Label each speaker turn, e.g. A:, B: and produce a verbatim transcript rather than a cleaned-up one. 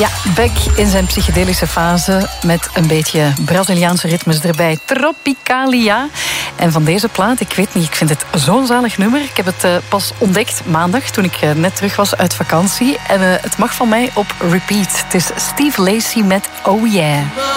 A: Ja, Beck in zijn psychedelische fase met een beetje Braziliaanse ritmes erbij. Tropicalia. En van deze plaat, ik weet niet, ik vind het zo'n zalig nummer. Ik heb het uh, pas ontdekt maandag, toen ik uh, net terug was uit vakantie. En uh, het mag van mij op repeat. Het is Steve Lacy met Oh Yeah.